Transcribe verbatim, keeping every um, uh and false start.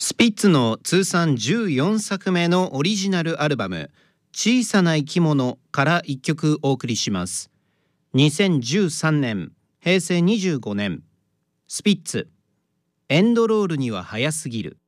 スピッツの通算じゅうよんさくめのオリジナルアルバム小さな生き物からいっきょくお送りします。にせんじゅうさんねん、へいせいにじゅうごねん、スピッツ、エンドロールには早すぎる。